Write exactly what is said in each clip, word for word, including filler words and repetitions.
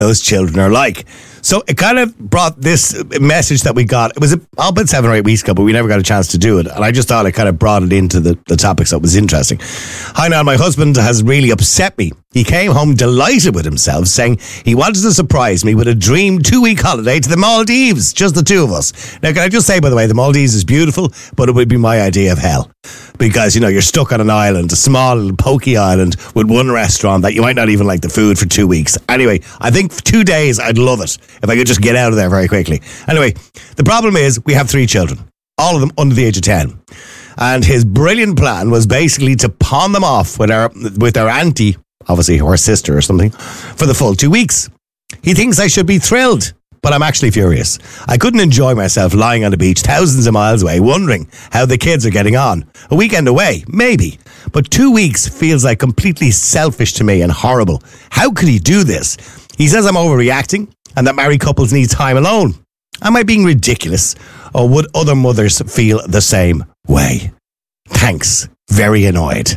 those children are like. So it kind of brought this message that we got. It was about seven or eight weeks ago, but we never got a chance to do it. And I just thought it kind of brought it into the, the topic, so it was interesting. Hi, now, my husband has really upset me. He came home delighted with himself, saying he wanted to surprise me with a dream two-week holiday to the Maldives, just the two of us. Now, can I just say, by the way, the Maldives is beautiful, but it would be my idea of hell. Because, you know, you're stuck on an island, a small little pokey island with one restaurant that you might not even like the food for two weeks. Anyway, I think for two days I'd love it if I could just get out of there very quickly. Anyway, the problem is we have three children, all of them under the age of ten. And his brilliant plan was basically to pawn them off with our, with our auntie, obviously her sister or something, for the full two weeks. He thinks I should be thrilled, but I'm actually furious. I couldn't enjoy myself lying on the beach thousands of miles away, wondering how the kids are getting on. A weekend away, maybe. But two weeks feels like completely selfish to me and horrible. How could he do this? He says I'm overreacting and that married couples need time alone. Am I being ridiculous? Or would other mothers feel the same way? Thanks. Very annoyed.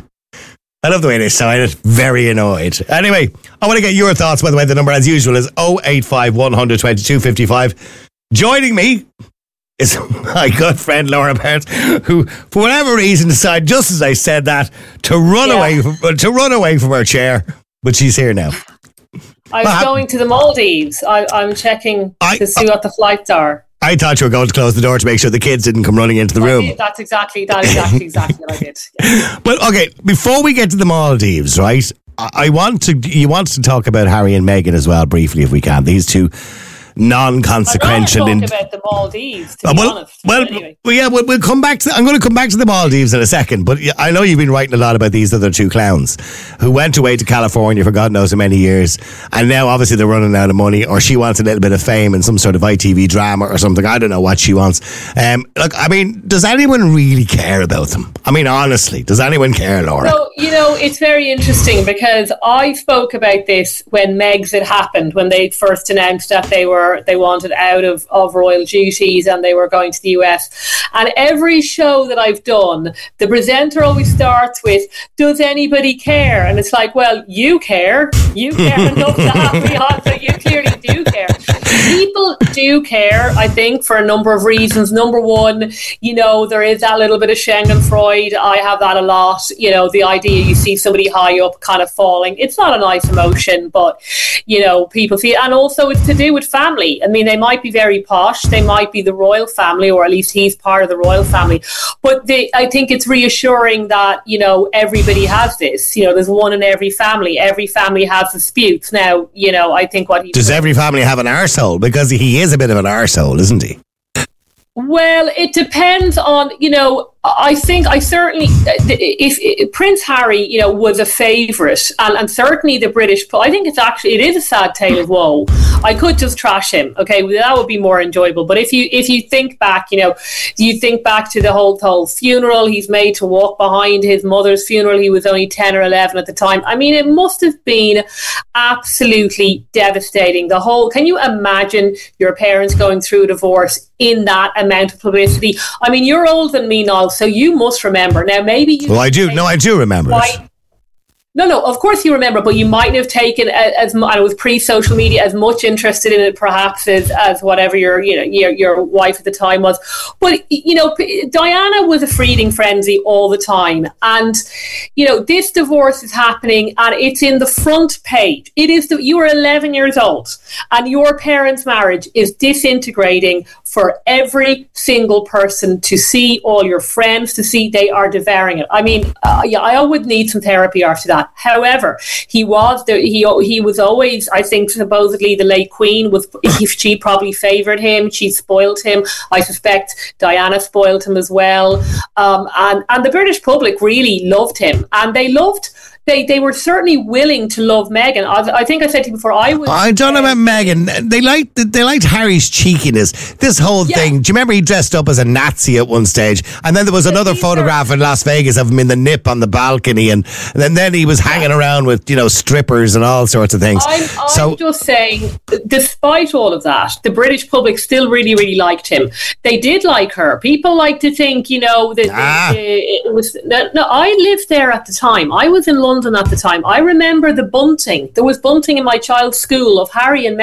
I love the way they sounded. Very annoyed. Anyway, I want to get your thoughts. By the way, the number as usual is oh eight five, one hundred, twenty-two fifty-five. Joining me is my good friend Laura Parrott, who, for whatever reason, decided, just as I said that, to run yeah. away from, to run away from her chair. But she's here now. I was well, going to the Maldives. I, I'm checking I, to see I, what the flights are. I thought you were going to close the door to make sure the kids didn't come running into the I room. Did, that's exactly that. Exactly, exactly what I did. Yeah. But okay, before we get to the Maldives, right? I, I want to. You want to talk about Harry and Meghan as well, briefly, if we can. These two non-consequential. I'm going to talk in- about the Maldives, to uh, be well, honest. Well, anyway. well, yeah, we'll, we'll come back to. I'm going to come back to the Maldives in a second, but I know you've been writing a lot about these other two clowns who went away to California for God knows how many years, and now obviously they're running out of money, or she wants a little bit of fame in some sort of I T V drama or something. I don't know what she wants. Um, look, I mean, does anyone really care about them? I mean, honestly, does anyone care, Laura? So, you know, it's very interesting because I spoke about this when Meg's had happened, when they first announced that they were they wanted out of, of royal duties and they were going to the U S. And every show that I've done, the presenter always starts with, does anybody care? And it's like, well, you care. You care enough to have me on, so you clearly do care. People do care, I think, for a number of reasons. Number one, you know, there is that little bit of Schadenfreude. I have that a lot. You know, the idea you see somebody high up kind of falling. It's not a nice emotion, but, you know, people see it. And also it's to do with family. I mean, they might be very posh. They might be the royal family, or at least he's part of the royal family. But they, I think it's reassuring that, you know, everybody has this. You know, there's one in every family. Every family has disputes. Now, you know, I think what he... Does every family have an arsehole? Because he is a bit of an arsehole, isn't he? Well, it depends on, you know, I think I certainly, if, if Prince Harry, you know, was a favourite, and, and certainly the British, I think it's actually, it is a sad tale of woe. I could just trash him, okay, that would be more enjoyable. But if you if you think back, you know, you think back to the whole, the whole funeral, he's made to walk behind his mother's funeral, he was only ten or eleven at the time. I mean, it must have been absolutely devastating. The whole, can you imagine your parents going through a divorce in that amount of publicity? I mean, you're older than me now, so you must remember. Now, maybe you... Well, I do. No, I do remember quite, it. No, no, of course you remember, but you mightn't have taken as, as I was pre-social media, as much interested in it perhaps as, as whatever your, you know, your, your wife at the time was. But, you know, Diana was a feeding frenzy all the time. And, you know, this divorce is happening and it's in the front page. It is that you are eleven years old and your parents' marriage is disintegrating for every single person to see, all your friends to see. They are devouring it. I mean, uh, yeah, I would need some therapy after that. However, he was the, he he was always, I think, supposedly the late Queen was, she probably favoured him. She spoiled him. I suspect Diana spoiled him as well. Um, and and the British public really loved him, and they loved. They they were certainly willing to love Meghan. I, I think I said to you before, I was... I don't know about Meghan. They liked, they liked Harry's cheekiness. This whole yeah. thing. Do you remember he dressed up as a Nazi at one stage? And then there was another photograph are, in Las Vegas of him in the nip on the balcony. And, and then, then he was hanging around with, you know, strippers and all sorts of things. I'm, I'm so, just saying, despite all of that, the British public still really, really liked him. They did like her. People like to think, you know, that ah. it, it was... No, no, I lived there at the time. I was in London London at the time. I remember the bunting. There was bunting in my child's school of Harry and